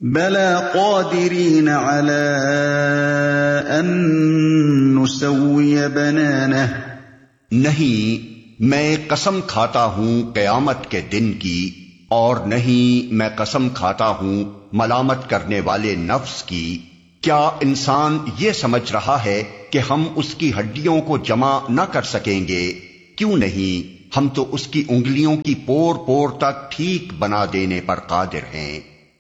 بَلَىٰ قَادِرِينَ عَلَىٰ أَن نُّسَوِّيَ بَنَانَهُ، نہیں، میں قسم کھاتا ہوں قیامت کے دن کی، اور نہیں میں قسم کھاتا ہوں ملامت کرنے والے نفس کی۔ کیا انسان یہ سمجھ رہا ہے کہ ہم اس کی ہڈیوں کو جمع نہ کر سکیں گے؟ کیوں نہیں، ہم تو اس کی انگلیوں کی پور پور تک ٹھیک بنا دینے پر قادر ہیں۔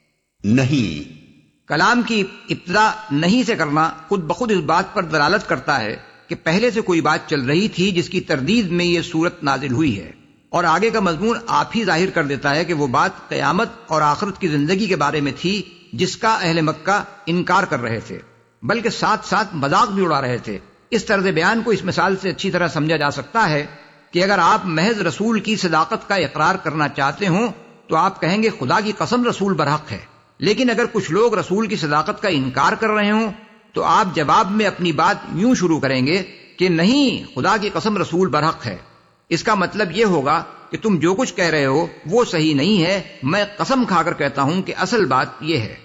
نہیں، کلام کی ابتدا نہیں سے کرنا خود بخود اس بات پر دلالت کرتا ہے کہ پہلے سے کوئی بات چل رہی تھی جس کی تردید میں یہ صورت نازل ہوئی ہے، اور آگے کا مضمون آپ ہی ظاہر کر دیتا ہے کہ وہ بات قیامت اور آخرت کی زندگی کے بارے میں تھی جس کا اہل مکہ انکار کر رہے تھے، بلکہ ساتھ ساتھ مذاق بھی اڑا رہے تھے۔ اس طرز بیان کو اس مثال سے اچھی طرح سمجھا جا سکتا ہے کہ اگر آپ محض رسول کی صداقت کا اقرار کرنا چاہتے ہوں تو آپ کہیں گے خدا کی قسم رسول برحق ہے، لیکن اگر کچھ لوگ رسول کی صداقت کا انکار کر رہے ہوں تو آپ جواب میں اپنی بات یوں شروع کریں گے کہ نہیں، خدا کی قسم رسول برحق ہے۔ اس کا مطلب یہ ہوگا کہ تم جو کچھ کہہ رہے ہو وہ صحیح نہیں ہے، میں قسم کھا کر کہتا ہوں کہ اصل بات یہ ہے۔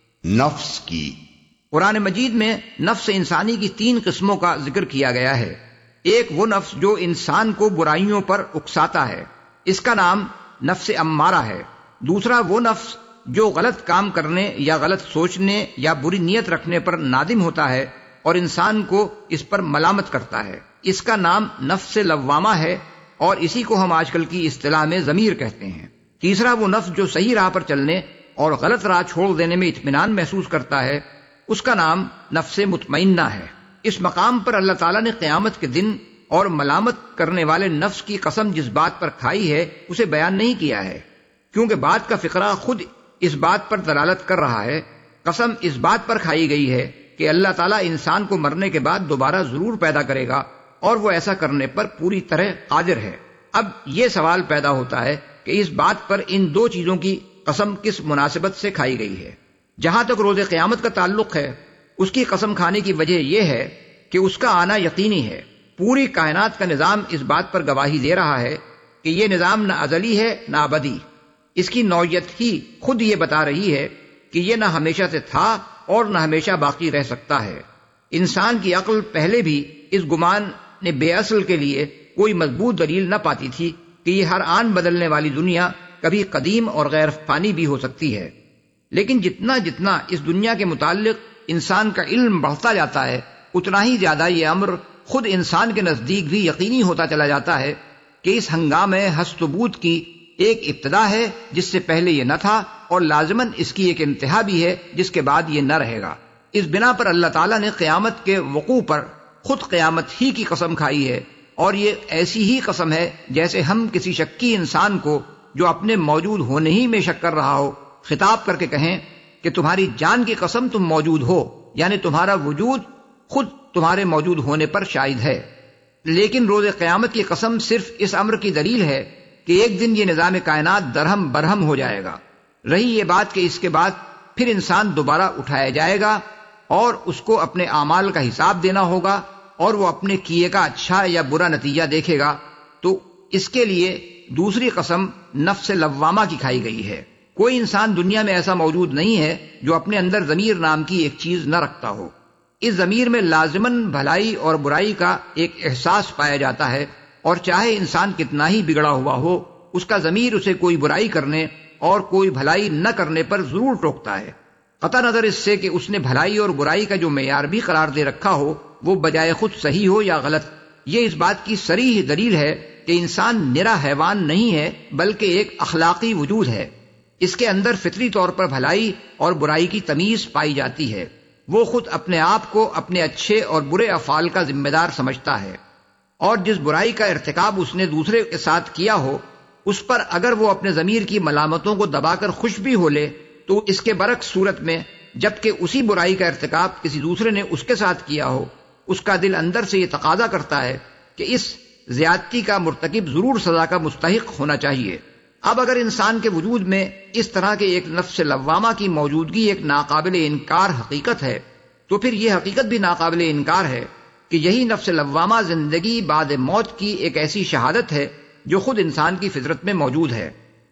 نفس کی قرآن مجید میں نفس انسانی کی 3 قسموں کا ذکر کیا گیا ہے۔ ایک وہ نفس جو انسان کو برائیوں پر اکساتا ہے، اس کا نام نفس امارہ ہے۔ دوسرا وہ نفس جو غلط کام کرنے یا غلط سوچنے یا بری نیت رکھنے پر نادم ہوتا ہے اور انسان کو اس پر ملامت کرتا ہے، اس کا نام نفس لوامہ ہے، اور اسی کو ہم آج کل کی اصطلاح میں ضمیر کہتے ہیں۔ تیسرا وہ نفس جو صحیح راہ پر چلنے اور غلط راہ چھوڑ دینے میں اطمینان محسوس کرتا ہے، اس کا نام نفس مطمئنہ ہے۔ اس مقام پر اللہ تعالیٰ نے قیامت کے دن اور ملامت کرنے والے نفس کی قسم جس بات پر کھائی ہے اسے بیان نہیں کیا ہے، کیونکہ بات کا فقرہ خود اس بات پر دلالت کر رہا ہے۔ قسم اس بات پر کھائی گئی ہے کہ اللہ تعالیٰ انسان کو مرنے کے بعد دوبارہ ضرور پیدا کرے گا، اور وہ ایسا کرنے پر پوری طرح قادر ہے۔ اب یہ سوال پیدا ہوتا ہے کہ اس بات پر ان 2 چیزوں کی قسم کس مناسبت سے کھائی گئی ہے؟ جہاں تک روز قیامت کا تعلق ہے، اس کی قسم کھانے کی وجہ یہ ہے کہ اس کا آنا یقینی ہے۔ پوری کائنات کا نظام اس بات پر گواہی دے رہا ہے کہ یہ نظام نہ ازلی ہے نہ ابدی۔ اس کی نوعیت ہی خود یہ بتا رہی ہے کہ یہ نہ ہمیشہ سے تھا اور نہ ہمیشہ باقی رہ سکتا ہے۔ انسان کی عقل پہلے بھی اس گمان نے بے اصل کے لیے کوئی مضبوط دلیل نہ پاتی تھی کہ یہ ہر آن بدلنے والی دنیا کبھی قدیم اور غیر فانی بھی ہو سکتی ہے، لیکن جتنا جتنا اس دنیا کے متعلق انسان کا علم بڑھتا جاتا ہے، اتنا ہی زیادہ یہ امر خود انسان کے نزدیک بھی یقینی ہوتا چلا جاتا ہے کہ اس ہنگامے ہست و بود کی ایک ابتدا ہے جس سے پہلے یہ نہ تھا، اور لازماً اس کی ایک انتہا بھی ہے جس کے بعد یہ نہ رہے گا۔ اس بنا پر اللہ تعالیٰ نے قیامت کے وقوع پر خود قیامت ہی کی قسم کھائی ہے، اور یہ ایسی ہی قسم ہے جیسے ہم کسی شکی انسان کو جو اپنے موجود ہونے ہی میں شک کر رہا ہو خطاب کر کے کہیں کہ تمہاری جان کی قسم تم موجود ہو، یعنی تمہارا وجود خود تمہارے موجود ہونے پر شاہد ہے۔ لیکن روز قیامت کی قسم صرف اس امر کی دلیل ہے کہ ایک دن یہ نظام کائنات درہم برہم ہو جائے گا۔ رہی یہ بات کہ اس کے بعد پھر انسان دوبارہ اٹھایا جائے گا اور اس کو اپنے اعمال کا حساب دینا ہوگا، اور وہ اپنے کیے کا اچھا یا برا نتیجہ دیکھے گا، تو اس کے لیے دوسری قسم نفس لوامہ کی کھائی گئی ہے۔ کوئی انسان دنیا میں ایسا موجود نہیں ہے جو اپنے اندر ضمیر نام کی ایک چیز نہ رکھتا ہو۔ اس ضمیر میں لازماً بھلائی اور برائی کا ایک احساس پایا جاتا ہے، اور چاہے انسان کتنا ہی بگڑا ہوا ہو، اس کا ضمیر اسے کوئی برائی کرنے اور کوئی بھلائی نہ کرنے پر ضرور ٹوکتا ہے، قطع نظر اس سے کہ اس نے بھلائی اور برائی کا جو معیار بھی قرار دے رکھا ہو وہ بجائے خود صحیح ہو یا غلط۔ یہ اس بات کی صریح دلیل ہے کہ انسان نرا حیوان نہیں ہے بلکہ ایک اخلاقی وجود ہے۔ اس کے اندر فطری طور پر بھلائی اور برائی کی تمیز پائی جاتی ہے۔ وہ خود اپنے آپ کو اپنے اچھے اور برے افعال کا ذمہ دار سمجھتا ہے، اور جس برائی کا ارتکاب اس نے دوسرے کے ساتھ کیا ہو اس پر اگر وہ اپنے ضمیر کی ملامتوں کو دبا کر خوش بھی ہو لے تو اس کے برعکس صورت میں جبکہ اسی برائی کا ارتکاب کسی دوسرے نے اس کے ساتھ کیا ہو، اس کا دل اندر سے یہ تقاضا کرتا ہے کہ اس زیادتی کا مرتکب ضرور سزا کا مستحق ہونا چاہیے۔ اب اگر انسان کے وجود میں اس طرح کے ایک نفس لوامہ کی موجودگی ایک ناقابل انکار حقیقت ہے، تو پھر یہ حقیقت بھی ناقابل انکار ہے کہ یہی نفس لوامہ زندگی بعد موت کی ایک ایسی شہادت ہے جو خود انسان کی فطرت میں موجود ہے۔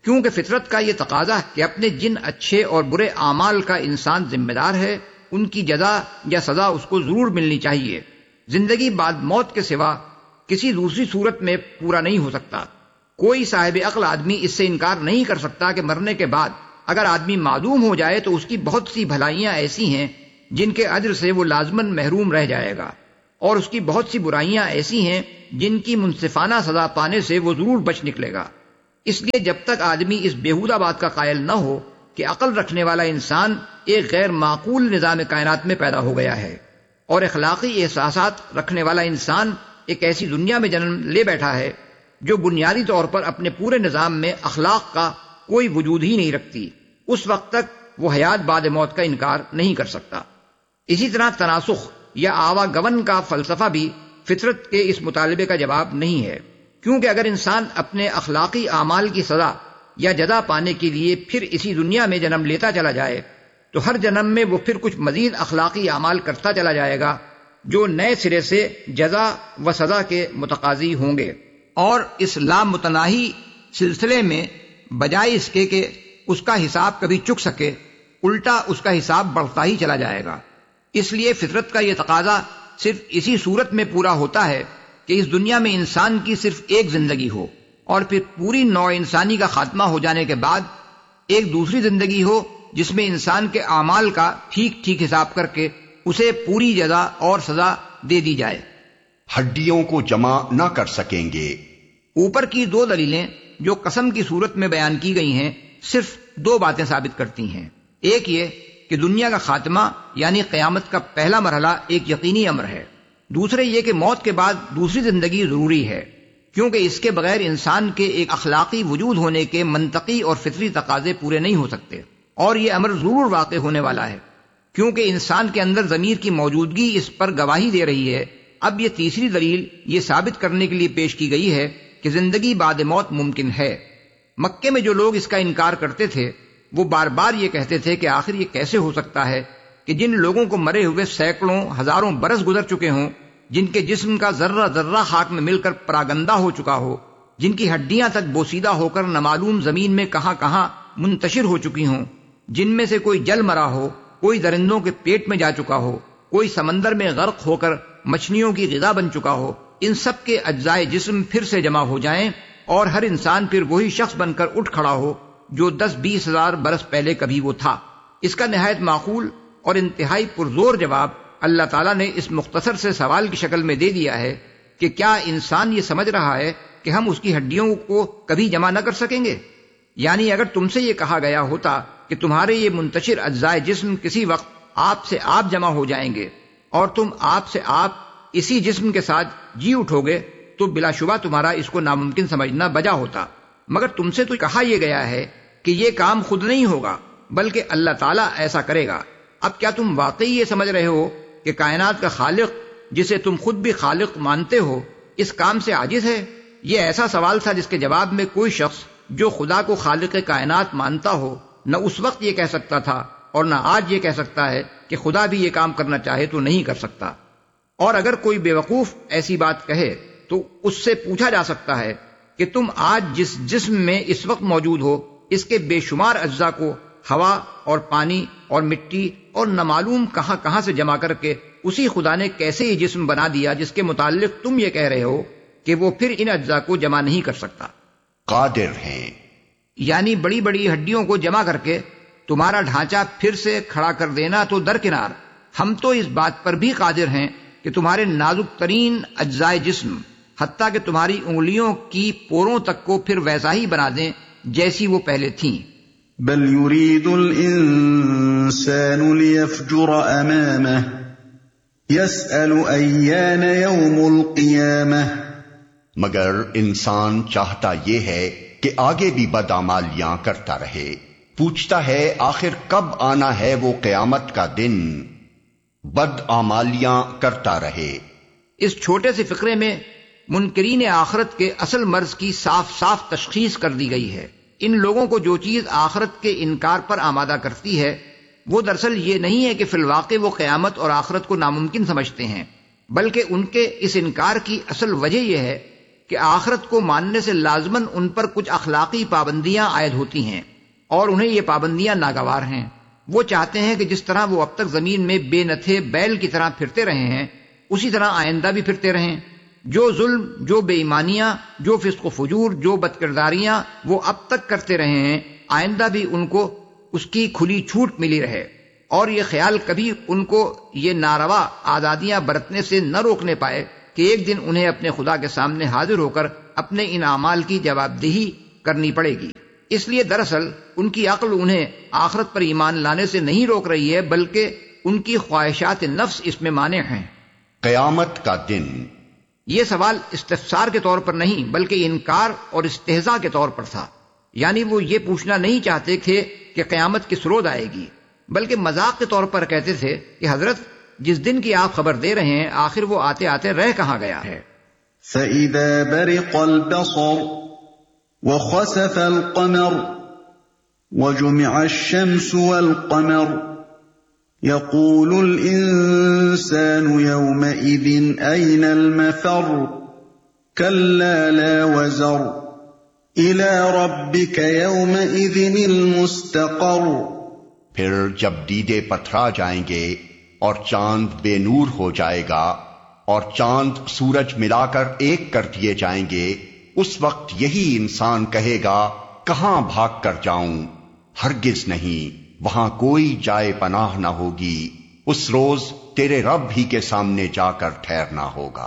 کیونکہ فطرت کا یہ تقاضا ہے کہ اپنے جن اچھے اور برے اعمال کا انسان ذمہ دار ہے، ان کی جزا یا سزا اس کو ضرور ملنی چاہیے۔ زندگی بعد موت کے سوا کسی دوسری صورت میں پورا نہیں ہو سکتا۔ کوئی صاحب عقل آدمی اس سے انکار نہیں کر سکتا کہ مرنے کے بعد اگر آدمی معدوم ہو جائے تو اس کی بہت سی بھلائیاں ایسی ہیں جن کے اجر سے وہ لازماً محروم رہ جائے گا، اور اس کی بہت سی برائیاں ایسی ہیں جن کی منصفانہ سزا پانے سے وہ ضرور بچ نکلے گا۔ اس لیے جب تک آدمی اس بیہودہ بات کا قائل نہ ہو کہ عقل رکھنے والا انسان ایک غیر معقول نظام کائنات میں پیدا ہو گیا ہے، اور اخلاقی احساسات رکھنے والا انسان ایک ایسی دنیا میں جنم لے بیٹھا ہے جو بنیادی طور پر اپنے پورے نظام میں اخلاق کا کوئی وجود ہی نہیں رکھتی، اس وقت تک وہ حیات بعد موت کا انکار نہیں کر سکتا۔ اسی طرح تناسخ یا آواگمن کا فلسفہ بھی فطرت کے اس مطالبے کا جواب نہیں ہے، کیونکہ اگر انسان اپنے اخلاقی اعمال کی سزا یا جزا پانے کے لیے پھر اسی دنیا میں جنم لیتا چلا جائے تو ہر جنم میں وہ پھر کچھ مزید اخلاقی اعمال کرتا چلا جائے گا جو نئے سرے سے جزا و سزا کے متقاضی ہوں گے، اور اس لامتناہی سلسلے میں بجائے اس کے کہ اس کا حساب کبھی چک سکے، الٹا اس کا حساب بڑھتا ہی چلا جائے گا۔ اس لیے فطرت کا یہ تقاضا صرف اسی صورت میں پورا ہوتا ہے کہ اس دنیا میں انسان کی صرف ایک زندگی ہو، اور پھر پوری نوع انسانی کا خاتمہ ہو جانے کے بعد ایک دوسری زندگی ہو جس میں انسان کے اعمال کا ٹھیک ٹھیک حساب کر کے اسے پوری جزا اور سزا دے دی جائے۔ ہڈیوں کو جمع نہ کر سکیں گے۔ اوپر کی دو دلیلیں جو قسم کی صورت میں بیان کی گئی ہیں صرف دو باتیں ثابت کرتی ہیں۔ ایک یہ کہ دنیا کا خاتمہ یعنی قیامت کا پہلا مرحلہ ایک یقینی امر ہے، دوسرے یہ کہ موت کے بعد دوسری زندگی ضروری ہے، کیونکہ اس کے بغیر انسان کے ایک اخلاقی وجود ہونے کے منطقی اور فطری تقاضے پورے نہیں ہو سکتے، اور یہ امر ضرور واقع ہونے والا ہے کیونکہ انسان کے اندر ضمیر کی موجودگی اس پر گواہی دے رہی ہے۔ اب یہ تیسری دلیل یہ ثابت کرنے کے لیے پیش کی گئی ہے کہ زندگی بعد موت ممکن ہے۔ مکے میں جو لوگ اس کا انکار کرتے تھے وہ بار بار یہ کہتے تھے کہ آخر یہ کیسے ہو سکتا ہے کہ جن لوگوں کو مرے ہوئے سینکڑوں ہزاروں برس گزر چکے ہوں، جن کے جسم کا ذرہ ذرہ خاک میں مل کر پراگندہ ہو چکا ہو، جن کی ہڈیاں تک بوسیدہ ہو کر نامعلوم زمین میں کہاں کہاں منتشر ہو چکی ہوں، جن میں سے کوئی جل مرا ہو، کوئی درندوں کے پیٹ میں جا چکا ہو، کوئی سمندر میں غرق ہو کر مچھلیوں کی غذا بن چکا ہو، ان سب کے اجزائے جسم پھر سے جمع ہو جائیں اور ہر انسان پھر وہی شخص بن کر اٹھ کھڑا ہو جو 10-20 ہزار برس پہلے کبھی وہ تھا۔ اس کا نہایت معقول اور انتہائی پرزور جواب اللہ تعالیٰ نے اس مختصر سے سوال کی شکل میں دے دیا ہے کہ کیا انسان یہ سمجھ رہا ہے کہ ہم اس کی ہڈیوں کو کبھی جمع نہ کر سکیں گے؟ یعنی اگر تم سے یہ کہا گیا ہوتا کہ تمہارے یہ منتشر اجزائے جسم کسی وقت آپ سے آپ جمع ہو جائیں گے اور تم آپ سے آپ اسی جسم کے ساتھ جی اٹھو گے تو بلا شبہ تمہارا اس کو ناممکن سمجھنا بجا ہوتا، مگر تم سے تو کہا یہ گیا ہے کہ یہ کام خود نہیں ہوگا بلکہ اللہ تعالیٰ ایسا کرے گا۔ اب کیا تم واقعی یہ سمجھ رہے ہو کہ کائنات کا خالق جسے تم خود بھی خالق مانتے ہو اس کام سے عاجز ہے؟ یہ ایسا سوال تھا جس کے جواب میں کوئی شخص جو خدا کو خالق کائنات مانتا ہو نہ اس وقت یہ کہہ سکتا تھا اور نہ آج یہ کہہ سکتا ہے کہ خدا بھی یہ کام کرنا چاہے تو نہیں کر سکتا۔ اور اگر کوئی بیوقوف ایسی بات کہے تو اس سے پوچھا جا سکتا ہے کہ تم آج جس جسم میں اس وقت موجود ہو اس کے بے شمار اجزاء کو ہوا اور پانی اور مٹی اور نامعلوم کہاں کہاں سے جمع کر کے اسی خدا نے کیسے یہ جسم بنا دیا جس کے متعلق تم یہ کہہ رہے ہو کہ وہ پھر ان اجزاء کو جمع نہیں کر سکتا؟ قادر ہیں، یعنی بڑی بڑی ہڈیوں کو جمع کر کے تمہارا ڈھانچہ پھر سے کھڑا کر دینا تو درکنار، ہم تو اس بات پر بھی قادر ہیں کہ تمہارے نازک ترین اجزائے جسم حتیٰ کہ تمہاری انگلیوں کی پوروں تک کو پھر ویسا ہی بنا دیں جیسی وہ پہلے تھیں۔ بل يريد الإنسان ليفجر أمامه يسأل أيان يوم القيامة، مگر انسان چاہتا یہ ہے کہ آگے بھی بدعمالیاں کرتا رہے، پوچھتا ہے آخر کب آنا ہے وہ قیامت کا دن، بدعمالیاں کرتا رہے۔ اس چھوٹے سے فقرے میں منکرین آخرت کے اصل مرض کی صاف صاف تشخیص کر دی گئی ہے۔ ان لوگوں کو جو چیز آخرت کے انکار پر آمادہ کرتی ہے وہ دراصل یہ نہیں ہے کہ فی الواقع وہ قیامت اور آخرت کو ناممکن سمجھتے ہیں، بلکہ ان کے اس انکار کی اصل وجہ یہ ہے کہ آخرت کو ماننے سے لازماً ان پر کچھ اخلاقی پابندیاں عائد ہوتی ہیں اور انہیں یہ پابندیاں ناگوار ہیں۔ وہ چاہتے ہیں کہ جس طرح وہ اب تک زمین میں بے نتھے بیل کی طرح پھرتے رہے ہیں اسی طرح آئندہ بھی پھرتے رہیں۔ جو ظلم، جو بے ایمانیاں، جو فسق و فجور، جو بد کرداریاں وہ اب تک کرتے رہے ہیں آئندہ بھی ان کو اس کی کھلی چھوٹ ملی رہے، اور یہ خیال کبھی ان کو یہ ناروا آزادیاں برتنے سے نہ روکنے پائے کہ ایک دن انہیں اپنے خدا کے سامنے حاضر ہو کر اپنے ان اعمال کی جواب دہی کرنی پڑے گی۔ اس لیے دراصل ان کی عقل انہیں آخرت پر ایمان لانے سے نہیں روک رہی ہے، بلکہ ان کی خواہشات نفس اس میں مانع ہیں۔ قیامت کا دن، یہ سوال استفسار کے طور پر نہیں بلکہ انکار اور استہزاء کے طور پر تھا، یعنی وہ یہ پوچھنا نہیں چاہتے تھے کہ قیامت کس روز آئے گی، بلکہ مذاق کے طور پر کہتے تھے کہ حضرت جس دن کی آپ خبر دے رہے ہیں آخر وہ آتے آتے رہ کہاں گیا ہے۔ فَإِذَا بَرِقَ الْبَصَرُ وَخَسَفَ الْقَمَرُ وَجُمِعَ الشَّمْسُ وَالْقَمَرُ يَقُولُ الْإِنسَانُ يَوْمَئِذٍ أَيْنَ الْمَفَرُّ كَلَّا لَا وَزَرَ إِلَى رَبِّكَ يَوْمَئِذٍ الْمُسْتَقَرُّ۔ پھر جب دیدے پتھرا جائیں گے اور چاند بے نور ہو جائے گا اور چاند سورج ملا کر ایک کر دیے جائیں گے، اس وقت یہی انسان کہے گا کہاں بھاگ کر جاؤں؟ ہرگز نہیں، وہاں کوئی جائے پناہ نہ ہوگی، اس روز تیرے رب ہی کے سامنے جا کر ٹھہرنا ہوگا۔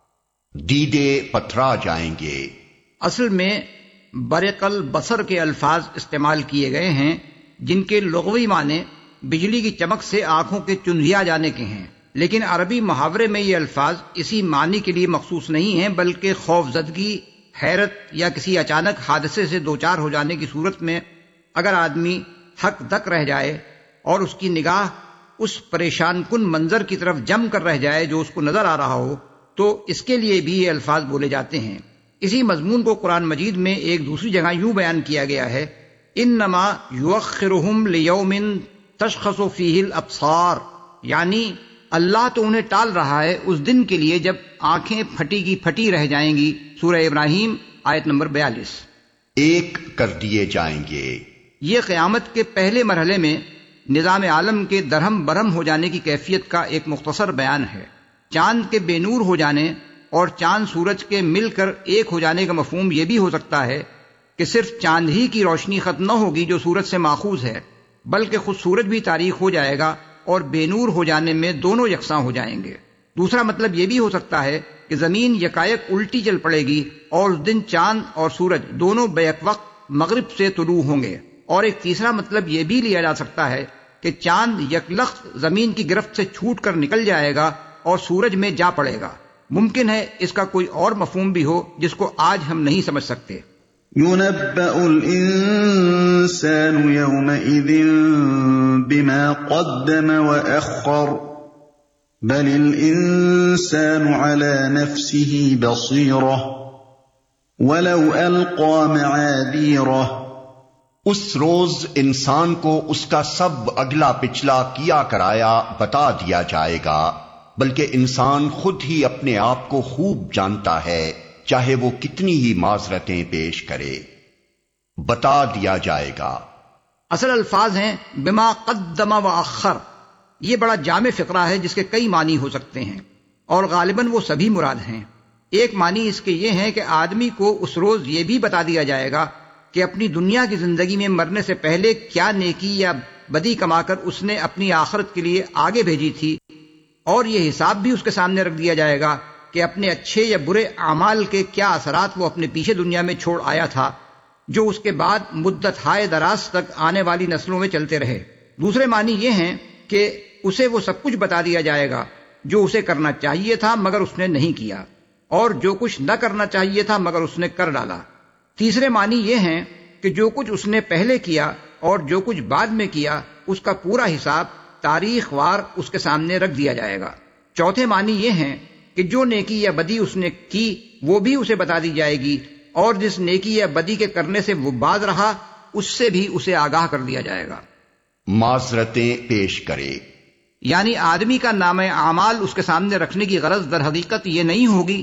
دیدے پتھرا جائیں گے، اصل میں برق البصر کے الفاظ استعمال کیے گئے ہیں جن کے لغوی معنی بجلی کی چمک سے آنکھوں کے چنھیا جانے کے ہیں، لیکن عربی محاورے میں یہ الفاظ اسی معنی کے لیے مخصوص نہیں ہیں، بلکہ خوف زدگی، حیرت یا کسی اچانک حادثے سے دوچار ہو جانے کی صورت میں اگر آدمی ہک دک رہ جائے اور اس کی نگاہ اس پریشان کن منظر کی طرف جم کر رہ جائے جو اس کو نظر آ رہا ہو، تو اس کے لیے بھی یہ الفاظ بولے جاتے ہیں۔ اسی مضمون کو قرآن مجید میں ایک دوسری جگہ یوں بیان کیا گیا ہے، انما یؤخرہم لیوم تشخص فیہ الابصار، یعنی اللہ تو انہیں ٹال رہا ہے اس دن کے لیے جب آنکھیں پھٹی کی پھٹی رہ جائیں گی۔ سورہ ابراہیم آیت نمبر 42۔ ایک کر دیے جائیں گے، یہ قیامت کے پہلے مرحلے میں نظام عالم کے درہم برہم ہو جانے کی کیفیت کا ایک مختصر بیان ہے۔ چاند کے بے نور ہو جانے اور چاند سورج کے مل کر ایک ہو جانے کا مفہوم یہ بھی ہو سکتا ہے کہ صرف چاند ہی کی روشنی ختم نہ ہوگی جو سورج سے ماخوذ ہے، بلکہ خود سورج بھی تاریک ہو جائے گا اور بے نور ہو جانے میں دونوں یکساں ہو جائیں گے۔ دوسرا مطلب یہ بھی ہو سکتا ہے کہ زمین یکایک الٹی چل پڑے گی اور اس دن چاند اور سورج دونوں بیک وقت مغرب سے طلوع ہوں گے، اور ایک تیسرا مطلب یہ بھی لیا جا سکتا ہے کہ چاند یکلخت زمین کی گرفت سے چھوٹ کر نکل جائے گا اور سورج میں جا پڑے گا۔ ممکن ہے اس کا کوئی اور مفہوم بھی ہو جس کو آج ہم نہیں سمجھ سکتے۔ يُنَبَّأُ الْإِنسَانُ يَوْمَئِذٍ بِمَا قَدَّمَ وَأَخَّرَ بَلِ الْإِنسَانُ عَلَى نَفْسِهِ بَصِيرَةٌ وَلَوْ أَلْقَى مَعَاذِيرَهُ۔ اس روز انسان کو اس کا سب اگلا پچھلا کیا کرایا بتا دیا جائے گا، بلکہ انسان خود ہی اپنے آپ کو خوب جانتا ہے، چاہے وہ کتنی ہی معذرتیں پیش کرے۔ بتا دیا جائے گا، اصل الفاظ ہیں بما قدم و اخر۔ یہ بڑا جامع فقرہ ہے جس کے کئی معنی ہو سکتے ہیں، اور غالباً وہ سبھی مراد ہیں۔ ایک معنی اس کے یہ ہے کہ آدمی کو اس روز یہ بھی بتا دیا جائے گا کہ اپنی دنیا کی زندگی میں مرنے سے پہلے کیا نیکی یا بدی کما کر اس نے اپنی آخرت کے لیے آگے بھیجی تھی، اور یہ حساب بھی اس کے سامنے رکھ دیا جائے گا کہ اپنے اچھے یا برے اعمال کے کیا اثرات وہ اپنے پیچھے دنیا میں چھوڑ آیا تھا، جو اس کے بعد مدت ہائے دراز تک آنے والی نسلوں میں چلتے رہے۔ دوسرے معنی یہ ہیں کہ اسے وہ سب کچھ بتا دیا جائے گا جو اسے کرنا چاہیے تھا مگر اس نے نہیں کیا، اور جو کچھ نہ کرنا چاہیے تھا مگر اس نے کر ڈالا۔ تیسرے معنی یہ ہیں کہ جو کچھ اس نے پہلے کیا اور جو کچھ بعد میں کیا اس کا پورا حساب تاریخ وار اس کے سامنے رکھ دیا جائے گا۔ چوتھے معنی یہ ہیں کہ جو نیکی یا بدی اس نے کی وہ بھی اسے بتا دی جائے گی، اور جس نیکی یا بدی کے کرنے سے وہ باز رہا اس سے بھی اسے آگاہ کر دیا جائے گا۔ معذرتیں پیش کرے، یعنی آدمی کا نام اعمال اس کے سامنے رکھنے کی غرض در حقیقت یہ نہیں ہوگی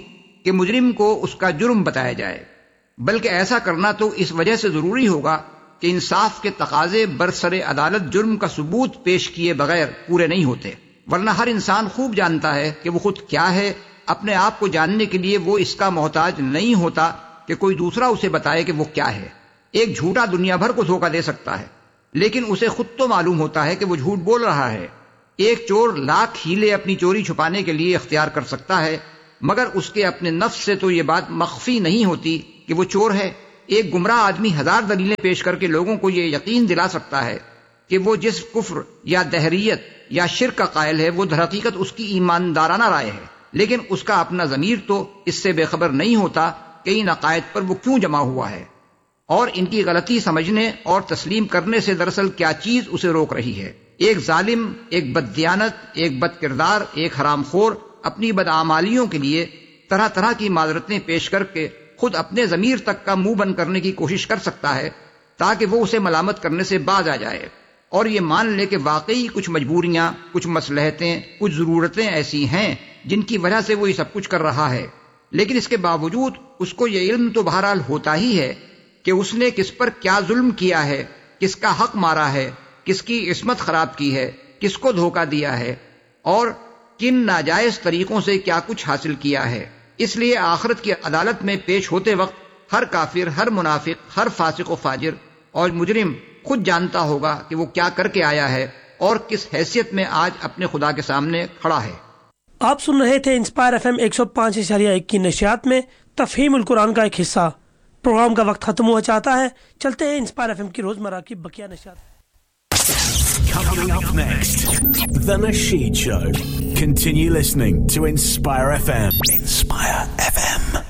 کہ مجرم کو اس کا جرم بتایا جائے، بلکہ ایسا کرنا تو اس وجہ سے ضروری ہوگا کہ انصاف کے تقاضے برسر عدالت جرم کا ثبوت پیش کیے بغیر پورے نہیں ہوتے، ورنہ ہر انسان خوب جانتا ہے کہ وہ خود کیا ہے۔ اپنے آپ کو جاننے کے لیے وہ اس کا محتاج نہیں ہوتا کہ کوئی دوسرا اسے بتائے کہ وہ کیا ہے۔ ایک جھوٹا دنیا بھر کو دھوکہ دے سکتا ہے، لیکن اسے خود تو معلوم ہوتا ہے کہ وہ جھوٹ بول رہا ہے۔ ایک چور لاکھ ہیلے اپنی چوری چھپانے کے لیے اختیار کر سکتا ہے، مگر اس کے اپنے نفس سے تو یہ بات مخفی نہیں ہوتی کہ وہ چور ہے۔ ایک گمراہ آدمی ہزار دلیلیں پیش کر کے لوگوں کو یہ یقین دلا سکتا ہے کہ وہ جس کفر یا دہریت یا شرک کا قائل ہے وہ در حقیقت اس کی ایماندارانہ رائے ہے، لیکن اس کا اپنا ضمیر تو اس سے بے خبر نہیں ہوتا کہ ان عقائد پر وہ کیوں جمع ہوا ہے، اور ان کی غلطی سمجھنے اور تسلیم کرنے سے دراصل کیا چیز اسے روک رہی ہے۔ ایک ظالم، ایک بددیانت، ایک بد کردار، ایک حرام خور اپنی بدعمالیوں کے لیے طرح طرح کی معذرتیں پیش کر کے خود اپنے ضمیر تک کا منہ بند کرنے کی کوشش کر سکتا ہے تاکہ وہ اسے ملامت کرنے سے باز آ جائے اور یہ مان لے کہ واقعی کچھ مجبوریاں، کچھ مصلحتیں، کچھ ضرورتیں ایسی ہیں جن کی وجہ سے وہ یہ سب کچھ کر رہا ہے، لیکن اس کے باوجود اس کو یہ علم تو بہرحال ہوتا ہی ہے کہ اس نے کس پر کیا ظلم کیا ہے، کس کا حق مارا ہے، کس کی عصمت خراب کی ہے، کس کو دھوکہ دیا ہے، اور کن ناجائز طریقوں سے کیا کچھ حاصل کیا ہے۔ اس لیے آخرت کی عدالت میں پیش ہوتے وقت ہر کافر، ہر منافق، ہر فاسق و فاجر اور مجرم خود جانتا ہوگا کہ وہ کیا کر کے آیا ہے اور کس حیثیت میں آج اپنے خدا کے سامنے کھڑا ہے۔ آپ سن رہے تھے انسپائر FM 105.1 کی نشریات میں تفہیم القرآن کا ایک حصہ۔ پروگرام کا وقت ختم ہوا چاہتا ہے، چلتے ہیں انسپائر FM کی روزمرہ کی بقیہ نشریات۔ Coming up next, The Nasheed Show. Continue listening to Inspire FM. Inspire FM.